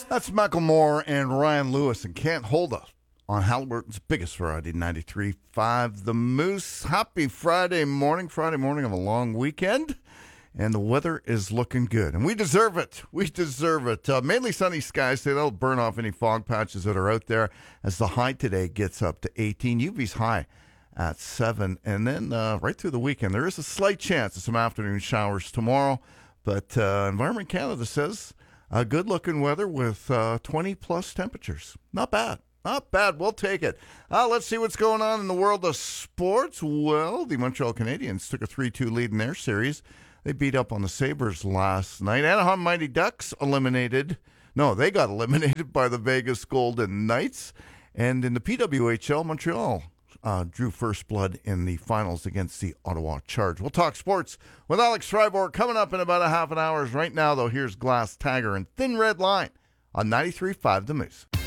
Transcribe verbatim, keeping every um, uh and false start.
That's Macklemore and Ryan Lewis and Can't Hold Us on Halliburton's biggest variety, ninety-three point five The Moose. Happy Friday morning, Friday morning of a long weekend, and the weather is looking good. And we deserve it. We deserve it. Uh, mainly sunny skies today. That'll burn off any fog patches that are out there as the high today gets up to eighteen. U V's high at seven. And then uh, right through the weekend, there is a slight chance of some afternoon showers tomorrow. But uh, Environment Canada says uh, good-looking weather with uh, twenty-plus temperatures. Not bad. Not bad. We'll take it. Uh, let's see what's going on in the world of sports. Well, the Montreal Canadiens took a three two lead in their series. They beat up on the Sabres last night. Anaheim Mighty Ducks eliminated. No, they got eliminated by the Vegas Golden Knights. And in the P W H L, Montreal uh, drew first blood in the finals against the Ottawa Charge. We'll talk sports with Alex Fribourg coming up in about a half an hour. Right now, though, here's Glass Tiger and Thin Red Line on ninety-three point five The Moose.